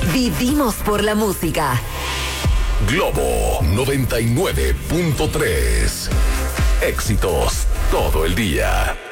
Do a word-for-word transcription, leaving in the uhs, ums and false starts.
Vivimos por la música. Globo noventa y nueve punto tres. Éxitos todo el día.